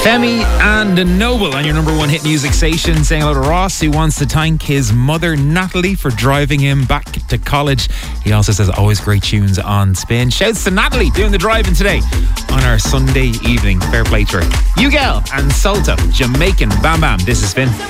Femi and Noble on your number one hit music station, saying hello to Ross, who wants to thank his mother Natalie for driving him back to college. He also says always great tunes on Spin. Shouts to Natalie doing the driving today on our Sunday evening. Fair play to her. Ugel and Salto, Jamaican Bam Bam. This is Spin.